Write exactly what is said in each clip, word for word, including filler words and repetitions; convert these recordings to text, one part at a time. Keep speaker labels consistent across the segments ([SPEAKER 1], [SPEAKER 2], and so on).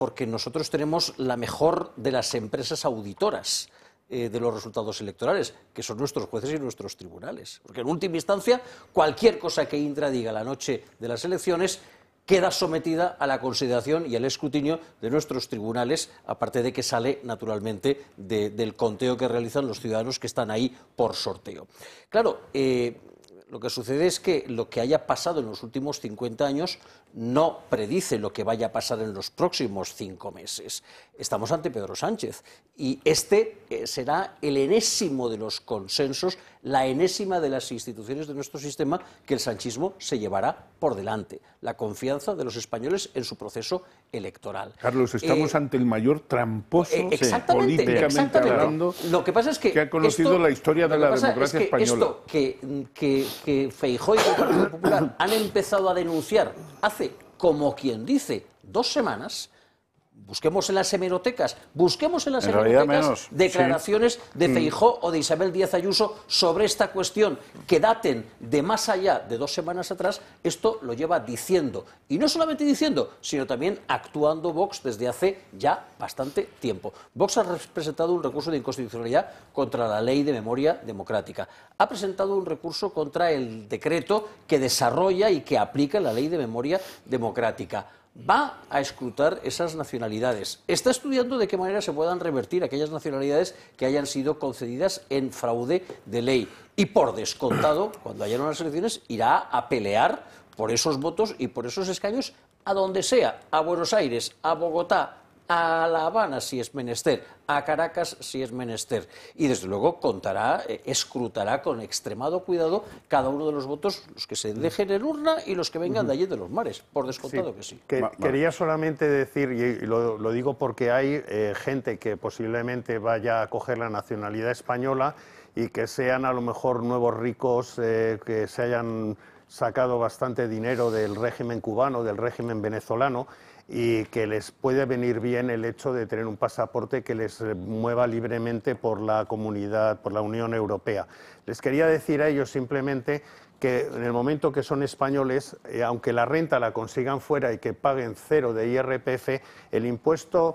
[SPEAKER 1] porque nosotros tenemos la mejor de las empresas auditoras eh, de los resultados electorales, que son nuestros jueces y nuestros tribunales. Porque en última instancia, cualquier cosa que Indra diga la noche de las elecciones queda sometida a la consideración y al escrutinio de nuestros tribunales, aparte de que sale naturalmente de, del conteo que realizan los ciudadanos que están ahí por sorteo. Claro, eh, lo que sucede es que lo que haya pasado en los últimos cincuenta años no predice lo que vaya a pasar en los próximos cinco meses. Estamos ante Pedro Sánchez y este eh, será el enésimo de los consensos, la enésima de las instituciones de nuestro sistema que el sanchismo se llevará por delante. La confianza de los españoles en su proceso electoral.
[SPEAKER 2] Carlos, estamos eh, ante el mayor tramposo
[SPEAKER 1] eh, exactamente,
[SPEAKER 2] políticamente
[SPEAKER 1] exactamente.
[SPEAKER 2] hablando
[SPEAKER 1] lo que pasa es que,
[SPEAKER 2] que ha conocido
[SPEAKER 1] esto,
[SPEAKER 2] la historia de la democracia
[SPEAKER 1] es que
[SPEAKER 2] española.
[SPEAKER 1] Esto que, que, que Feijóo y el Partido Popular han empezado a denunciar hace, como quien dice, dos semanas. Busquemos en las hemerotecas, busquemos en las
[SPEAKER 3] en
[SPEAKER 1] hemerotecas declaraciones
[SPEAKER 3] sí.
[SPEAKER 1] de Feijóo o de Isabel Díaz Ayuso sobre esta cuestión que daten de más allá de dos semanas atrás. Esto lo lleva diciendo, y no solamente diciendo, sino también actuando Vox desde hace ya bastante tiempo. Vox ha presentado un recurso de inconstitucionalidad contra la Ley de Memoria Democrática. Ha presentado un recurso contra el decreto que desarrolla y que aplica la Ley de Memoria Democrática. Va a escrutar esas nacionalidades. Está estudiando de qué manera se puedan revertir aquellas nacionalidades que hayan sido concedidas en fraude de ley. Y por descontado, cuando haya unas elecciones, irá a pelear por esos votos y por esos escaños a donde sea, a Buenos Aires, a Bogotá, a La Habana si es menester, a Caracas si es menester. Y desde luego contará, eh, escrutará con extremado cuidado cada uno de los votos, los que se dejen en urna y los que vengan de allí de los mares, por descontado
[SPEAKER 4] sí,
[SPEAKER 1] que sí.
[SPEAKER 4] Que, quería solamente decir, y lo, lo digo porque hay eh, gente que posiblemente vaya a coger la nacionalidad española y que sean a lo mejor nuevos ricos, eh, que se hayan sacado bastante dinero del régimen cubano, del régimen venezolano, y que les puede venir bien el hecho de tener un pasaporte que les mueva libremente por la comunidad, por la Unión Europea. Les quería decir a ellos simplemente que en el momento que son españoles, eh, aunque la renta la consigan fuera y que paguen cero de I R P F, el impuesto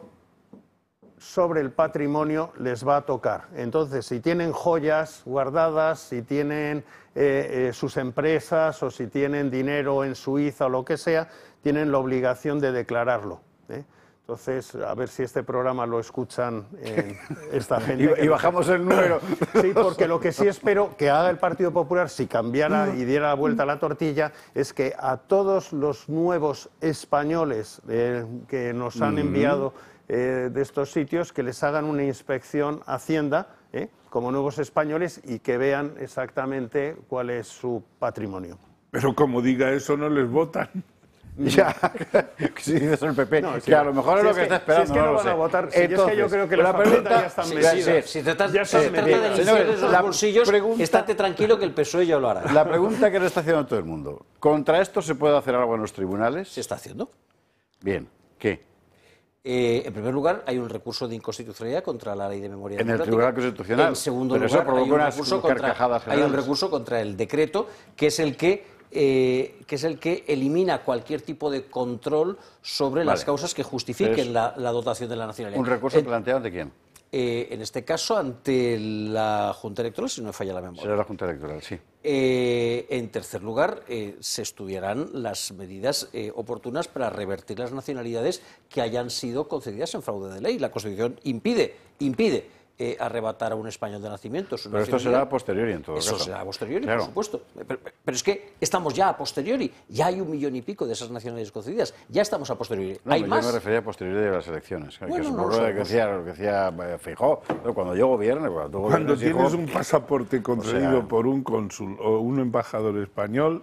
[SPEAKER 4] sobre el patrimonio les va a tocar. Entonces, si tienen joyas guardadas, si tienen eh, eh, sus empresas o si tienen dinero en Suiza o lo que sea, tienen la obligación de declararlo, ¿eh? Entonces, a ver si este programa lo escuchan eh, esta gente.
[SPEAKER 3] y, y bajamos el número.
[SPEAKER 4] Sí, porque lo que sí espero que haga el Partido Popular, si cambiara y diera la vuelta a la tortilla, es que a todos los nuevos españoles eh, que nos han enviado eh, de estos sitios, que les hagan una inspección Hacienda, eh, como nuevos españoles, y que vean exactamente cuál es su patrimonio.
[SPEAKER 2] Pero como diga eso, no les votan.
[SPEAKER 3] Ya, si dices el P P, no,
[SPEAKER 4] si
[SPEAKER 3] que a lo mejor
[SPEAKER 4] si
[SPEAKER 3] es lo que,
[SPEAKER 4] que
[SPEAKER 3] está esperando,
[SPEAKER 4] si es que no,
[SPEAKER 3] no lo
[SPEAKER 4] van
[SPEAKER 3] sé.
[SPEAKER 4] a votar, si
[SPEAKER 3] Entonces,
[SPEAKER 4] es que yo creo que
[SPEAKER 3] la
[SPEAKER 4] las
[SPEAKER 3] pregunta
[SPEAKER 4] ya están
[SPEAKER 3] sí,
[SPEAKER 4] metidas.
[SPEAKER 3] sí,
[SPEAKER 1] Si se trata,
[SPEAKER 4] ya
[SPEAKER 1] se
[SPEAKER 4] están
[SPEAKER 1] trata de
[SPEAKER 4] metidas.
[SPEAKER 1] iniciar esos
[SPEAKER 3] La
[SPEAKER 1] bolsillos,
[SPEAKER 3] pregunta-
[SPEAKER 1] estate tranquilo que el P S O E ya lo hará.
[SPEAKER 3] La pregunta que le está haciendo todo el mundo, ¿contra esto se puede hacer algo en los tribunales?
[SPEAKER 1] Se está haciendo.
[SPEAKER 3] Bien, ¿qué?
[SPEAKER 1] Eh, en primer lugar, hay un recurso de inconstitucionalidad contra la Ley de Memoria
[SPEAKER 3] En el
[SPEAKER 1] Democrática.
[SPEAKER 3] Tribunal Constitucional.
[SPEAKER 1] En segundo
[SPEAKER 3] Pero eso
[SPEAKER 1] lugar, hay
[SPEAKER 3] provoca
[SPEAKER 1] un,
[SPEAKER 3] unas
[SPEAKER 1] recurso contra,
[SPEAKER 3] carcajadas
[SPEAKER 1] hay un
[SPEAKER 3] generales.
[SPEAKER 1] recurso contra el decreto, que es el que, eh, que, es el que elimina cualquier tipo de control sobre
[SPEAKER 3] Vale.
[SPEAKER 1] las causas que justifiquen la, la dotación de la nacionalidad.
[SPEAKER 3] ¿Un recurso
[SPEAKER 1] En,
[SPEAKER 3] planteado ante quién?
[SPEAKER 1] eh, en este caso, ante la Junta Electoral, si no me falla la memoria.
[SPEAKER 3] Será la Junta Electoral, sí.
[SPEAKER 1] Eh, en tercer lugar, eh, se estudiarán las medidas eh, oportunas para revertir las nacionalidades que hayan sido concedidas en fraude de ley. La Constitución impide, impide eh, arrebatar a un español de nacimiento su
[SPEAKER 3] Pero esto
[SPEAKER 1] nacionalidad.
[SPEAKER 3] será a posteriori en todo
[SPEAKER 1] Eso
[SPEAKER 3] caso.
[SPEAKER 1] será a posteriori,
[SPEAKER 3] Claro.
[SPEAKER 1] por supuesto. Pero, pero es que estamos ya a posteriori. Ya hay un millón y pico de esas nacionalidades concedidas. Ya estamos a posteriori.
[SPEAKER 3] No,
[SPEAKER 1] ¿Hay
[SPEAKER 3] yo
[SPEAKER 1] más?
[SPEAKER 3] me refería a posteriori de las elecciones.
[SPEAKER 1] Bueno,
[SPEAKER 3] que
[SPEAKER 1] no
[SPEAKER 3] supongo
[SPEAKER 1] lo
[SPEAKER 3] que
[SPEAKER 1] sabemos.
[SPEAKER 3] decía, lo que decía eh, Feijóo, pero cuando yo gobierne, cuando tú
[SPEAKER 2] Cuando
[SPEAKER 3] gobiernes,
[SPEAKER 2] tienes
[SPEAKER 3] hijo,
[SPEAKER 2] un pasaporte concedido
[SPEAKER 3] o sea,
[SPEAKER 2] por un cónsul o un embajador español,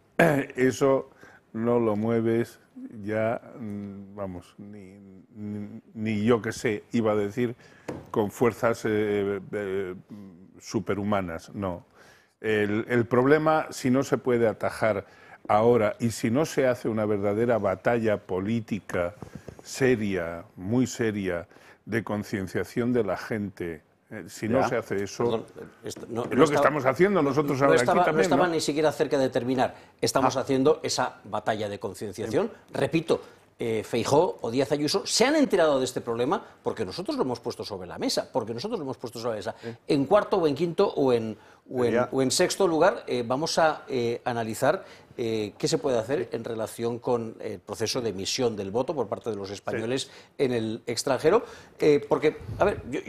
[SPEAKER 2] eso no lo mueves ya, mm, vamos, ni, ni, ni yo que sé, iba a decir, con fuerzas eh, eh, superhumanas, no. El, el problema, si no se puede atajar ahora y si no se hace una verdadera batalla política seria, muy seria, de concienciación de la gente, eh, si
[SPEAKER 3] Ya.
[SPEAKER 2] no se hace eso,
[SPEAKER 1] Perdón, esto- no-
[SPEAKER 2] es
[SPEAKER 1] no
[SPEAKER 2] lo
[SPEAKER 1] estaba-
[SPEAKER 2] que estamos haciendo nosotros
[SPEAKER 1] No
[SPEAKER 2] ahora
[SPEAKER 1] estaba,
[SPEAKER 2] aquí
[SPEAKER 1] no
[SPEAKER 2] también,
[SPEAKER 1] estaba
[SPEAKER 2] ¿no?
[SPEAKER 1] ni siquiera cerca de terminar. Estamos haciendo esa batalla de concienciación. Repito, eh, Feijóo o Díaz Ayuso se han enterado de este problema porque nosotros lo hemos puesto sobre la mesa, porque nosotros lo hemos puesto sobre la mesa. Sí. En cuarto o en quinto o en, o en, o en sexto lugar eh, vamos a eh, analizar eh, qué se puede hacer en relación con el proceso de emisión del voto por parte de los españoles sí. en el extranjero, eh, porque, a ver, yo,